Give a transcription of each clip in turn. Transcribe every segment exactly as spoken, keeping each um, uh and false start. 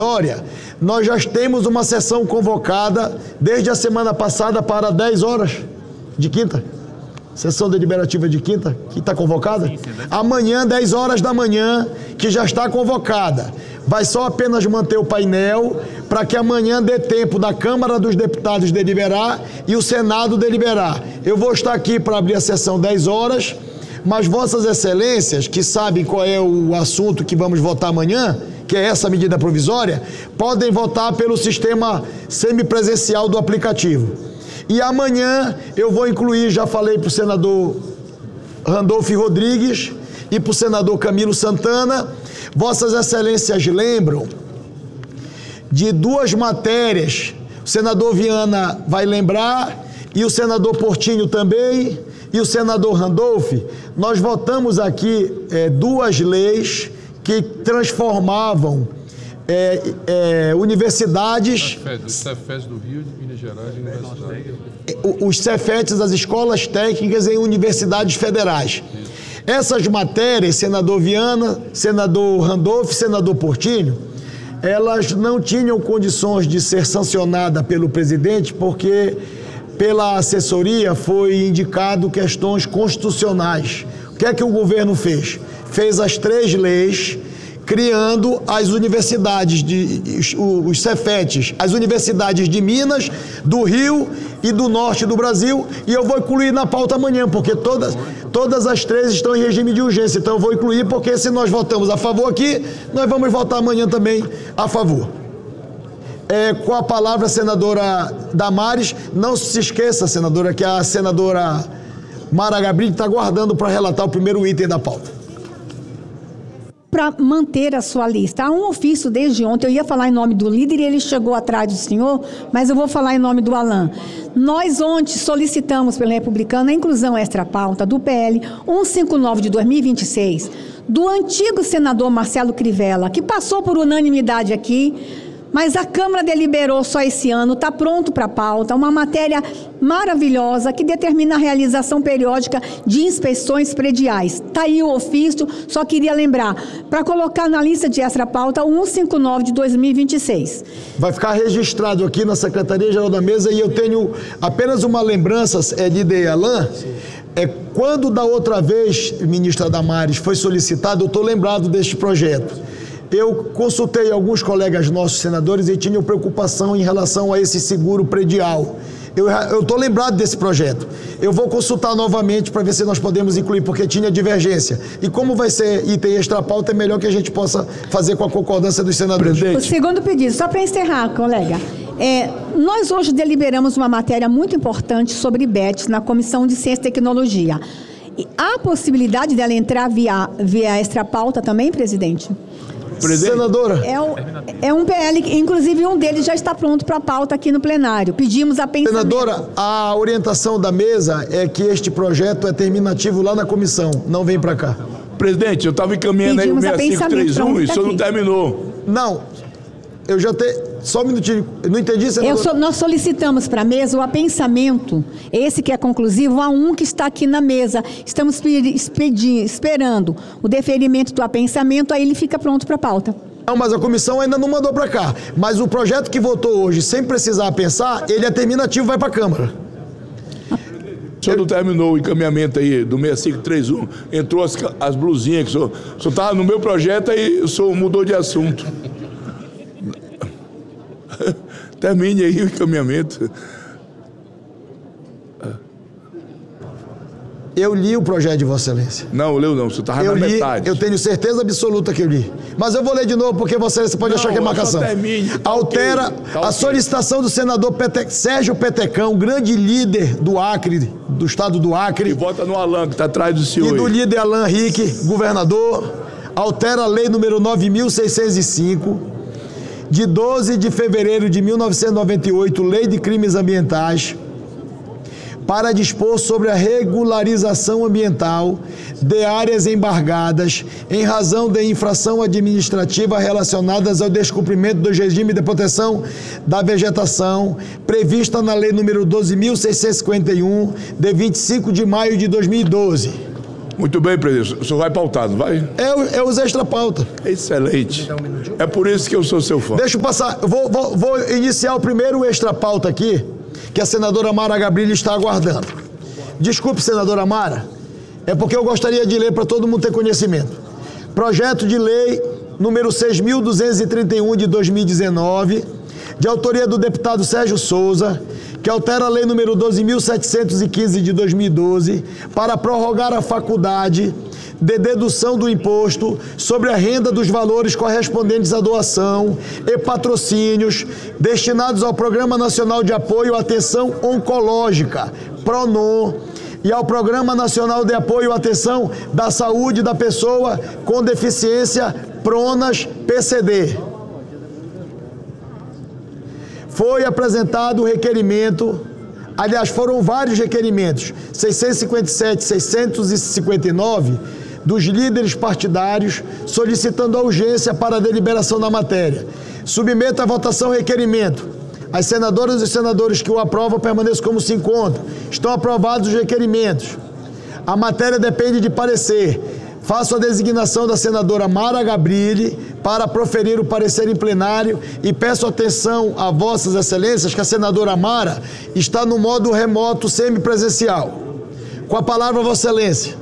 nós já temos uma sessão convocada desde a semana passada para dez horas de quinta. Sessão deliberativa de quinta, que está convocada? Sim, sim, amanhã, dez horas da manhã, que já está convocada. Vai só apenas manter o painel para que amanhã dê tempo da Câmara dos Deputados deliberar e o Senado deliberar. Eu vou estar aqui para abrir a sessão dez horas, mas Vossas Excelências, que sabem qual é o assunto que vamos votar amanhã, que é essa medida provisória, podem votar pelo sistema semipresencial do aplicativo. E amanhã eu vou incluir, já falei para o senador Randolfo Rodrigues e para o senador Camilo Santana, Vossas Excelências lembram de duas matérias, o senador Viana vai lembrar, e o senador Portinho também, e o senador Randolfo, nós votamos aqui é, duas leis que transformavam É, é, universidades... Os Cefetes do Rio, de Minas Gerais e universidades. Os Cefetes, as escolas técnicas em universidades federais. Isso. Essas matérias, senador Viana, senador Randolfo, senador Portinho, elas não tinham condições de ser sancionadas pelo presidente, porque pela assessoria foi indicado questões constitucionais. O que é que o governo fez? Fez as três leis criando as universidades, de, os, os Cefetes, as universidades de Minas, do Rio e do Norte do Brasil, e eu vou incluir na pauta amanhã, porque todas, todas as três estão em regime de urgência, então eu vou incluir, porque se nós votamos a favor aqui, nós vamos votar amanhã também a favor. É, com a palavra, a senadora Damares, não se esqueça, senadora, que a senadora Mara Gabrilli está aguardando para relatar o primeiro item da pauta. Para manter a sua lista. Há um ofício desde ontem, eu ia falar em nome do líder e ele chegou atrás do senhor, mas eu vou falar em nome do Alain. Nós ontem solicitamos pela Republicana a inclusão extra-pauta do P L cento e cinquenta e nove de dois mil e vinte e seis, do antigo senador Marcelo Crivella, que passou por unanimidade aqui, mas a Câmara deliberou só esse ano, está pronto para a pauta, uma matéria maravilhosa que determina a realização periódica de inspeções prediais. Está aí o ofício, só queria lembrar, para colocar na lista de extra-pauta o cento e cinquenta e nove de dois mil e vinte e seis. Vai ficar registrado aqui na Secretaria-Geral da Mesa, e eu tenho apenas uma lembrança, é de de Alain. É, quando da outra vez, ministra Damares, foi solicitado, eu estou lembrado deste projeto. Eu consultei alguns colegas nossos senadores e tinham preocupação em relação a esse seguro predial. Eu estou lembrado desse projeto. Eu vou consultar novamente para ver se nós podemos incluir, porque tinha divergência. E como vai ser item extra-pauta, é melhor que a gente possa fazer com a concordância dos senadores. Presidente. O segundo pedido, só para encerrar, colega. É, nós hoje deliberamos uma matéria muito importante sobre B E Ts na Comissão de Ciência e Tecnologia. E há possibilidade dela entrar via, via extra-pauta também, presidente? Presidente. Senadora. É, o, é um P L, que, inclusive um deles já está pronto para a pauta aqui no plenário. Pedimos a pensamento. Senadora, a orientação da mesa é que este projeto é terminativo lá na comissão, não vem para cá. Presidente, eu estava encaminhando aí o sessenta e cinco trinta e um e o senhor não terminou. Não, eu já tenho... Só um minutinho, eu não entendi, senador. Eu so, nós solicitamos para a mesa o apensamento, esse que é conclusivo, a um que está aqui na mesa. Estamos pedi, esperando o deferimento do apensamento, aí ele fica pronto para a pauta. Não, mas a comissão ainda não mandou para cá. Mas o projeto que votou hoje, sem precisar pensar, ele é terminativo, vai para a Câmara. O senhor não terminou o encaminhamento aí do sessenta e cinco trinta e um, entrou as, as blusinhas, que o senhor estava no meu projeto e o senhor mudou de assunto. Termine aí o encaminhamento. Eu li o projeto de Vossa Excelência. Não, leu não, você estava na li, metade. Eu tenho certeza absoluta que eu li. Mas eu vou ler de novo, porque Vossa Excelência pode não, achar que é marcação. Termine, tá Altera okay, tá a okay. solicitação do senador Pete, Sérgio Petecão, grande líder do Acre, do estado do Acre. E vota no Alain, que está atrás do senhor. E do aí. líder Alain Henrique, governador. Altera a lei número nove mil seiscentos e cinco, de doze de fevereiro de mil novecentos e noventa e oito, Lei de Crimes Ambientais, para dispor sobre a regularização ambiental de áreas embargadas em razão de infração administrativa relacionadas ao descumprimento do regime de proteção da vegetação prevista na Lei número doze mil seiscentos e cinquenta e um, de vinte e cinco de maio de dois mil e doze. Muito bem, presidente. O senhor vai pautar, não vai? É, é os extra-pauta. Excelente. É por isso que eu sou seu fã. Deixa eu passar. Eu vou, vou, vou iniciar o primeiro extra-pauta aqui, que a senadora Mara Gabrilli está aguardando. Desculpe, senadora Mara, é porque eu gostaria de ler para todo mundo ter conhecimento. Projeto de lei número seis mil duzentos e trinta e um de dois mil e dezenove, de autoria do deputado Sérgio Souza, que altera a lei número doze mil setecentos e quinze de dois mil e doze, para prorrogar a faculdade de dedução do imposto sobre a renda dos valores correspondentes à doação e patrocínios destinados ao Programa Nacional de Apoio à Atenção Oncológica, PRONON, e ao Programa Nacional de Apoio à Atenção da Saúde da Pessoa com Deficiência, PRONAS P C D. Foi apresentado o requerimento, aliás, foram vários requerimentos, seiscentos e cinquenta e sete, seiscentos e cinquenta e nove, dos líderes partidários, solicitando a urgência para a deliberação da matéria. Submeta à votação o requerimento. As senadoras e senadores que o aprovam permaneçam como se encontram. Estão aprovados os requerimentos. A matéria depende de parecer. Faço a designação da senadora Mara Gabrilli para proferir o parecer em plenário e peço atenção a vossas excelências que a senadora Mara está no modo remoto semipresencial. Com a palavra, vossa excelência.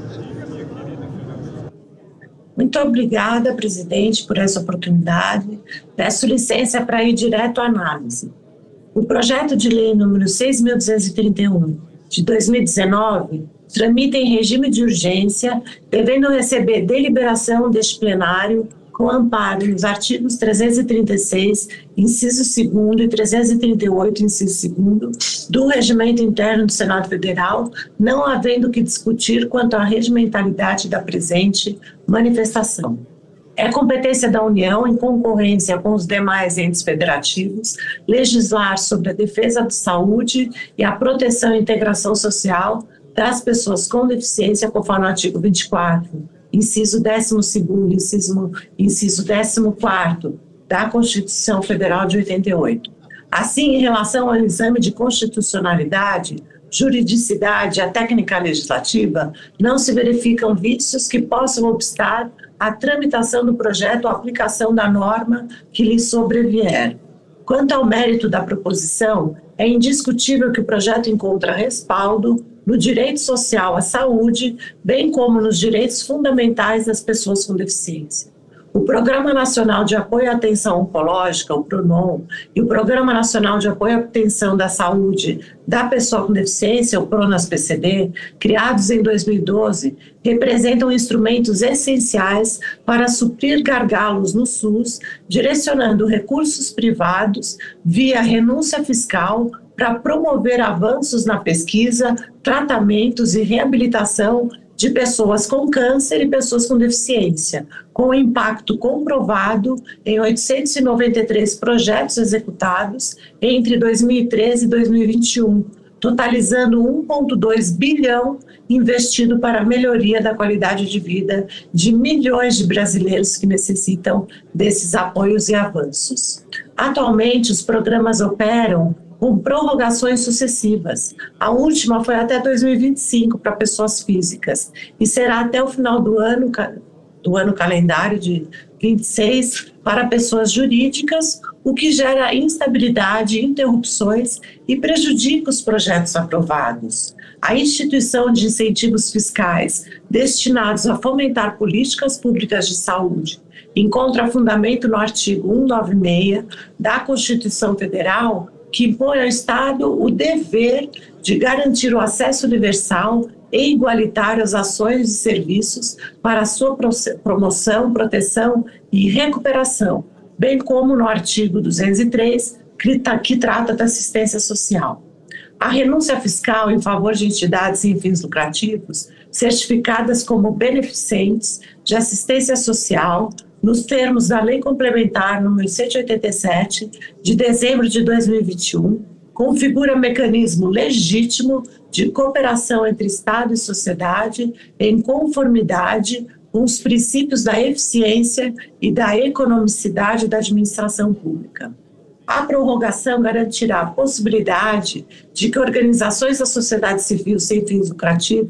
Muito obrigada, presidente, por essa oportunidade. Peço licença para ir direto à análise. O projeto de lei número seis mil duzentos e trinta e um de dois mil e dezenove tramita em regime de urgência, devendo receber deliberação deste plenário com amparo nos artigos trezentos e trinta e seis, inciso segundo, e trezentos e trinta e oito, inciso segundo, do Regimento Interno do Senado Federal, não havendo que discutir quanto à regimentalidade da presente manifestação. É competência da União, em concorrência com os demais entes federativos, legislar sobre a defesa da saúde e a proteção e integração social das pessoas com deficiência, conforme o artigo vinte e quatro, inciso décimo segundo, inciso, inciso décimo quarto da Constituição Federal de oitenta e oito. Assim, em relação ao exame de constitucionalidade, juridicidade e a técnica legislativa, não se verificam vícios que possam obstar à tramitação do projeto ou aplicação da norma que lhe sobrevier. Quanto ao mérito da proposição, é indiscutível que o projeto encontra respaldo no direito social à saúde, bem como nos direitos fundamentais das pessoas com deficiência. O Programa Nacional de Apoio à Atenção Oncológica, o PRONON, e o Programa Nacional de Apoio à Atenção da Saúde da Pessoa com Deficiência, o PRONAS P C D, criados em dois mil e doze, representam instrumentos essenciais para suprir gargalos no SUS, direcionando recursos privados via renúncia fiscal para promover avanços na pesquisa, tratamentos e reabilitação de pessoas com câncer e pessoas com deficiência, com impacto comprovado em oitocentos e noventa e três projetos executados entre dois mil e treze e dois mil e vinte e um, totalizando um vírgula dois bilhão investido para a melhoria da qualidade de vida de milhões de brasileiros que necessitam desses apoios e avanços. Atualmente, os programas operam com prorrogações sucessivas. A última foi até dois mil e vinte e cinco para pessoas físicas e será até o final do ano, do ano calendário de vinte e seis para pessoas jurídicas, o que gera instabilidade, interrupções e prejudica os projetos aprovados. A instituição de incentivos fiscais destinados a fomentar políticas públicas de saúde encontra fundamento no artigo cento e noventa e seis da Constituição Federal, que impõe ao Estado o dever de garantir o acesso universal e igualitário às ações e serviços para sua promoção, proteção e recuperação, bem como no artigo duzentos e três, que trata da assistência social. A renúncia fiscal em favor de entidades sem fins lucrativos, certificadas como beneficentes de assistência social, nos termos da Lei Complementar número cento e oitenta e sete, de dezembro de dois mil e vinte e um, configura mecanismo legítimo de cooperação entre Estado e sociedade em conformidade com os princípios da eficiência e da economicidade da administração pública. A prorrogação garantirá a possibilidade de que organizações da sociedade civil sem fins lucrativos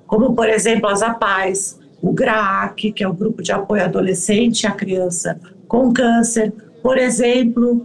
como, por exemplo, as APAES, o GRAAC, que é o Grupo de Apoio Adolescente à Criança com Câncer, por exemplo,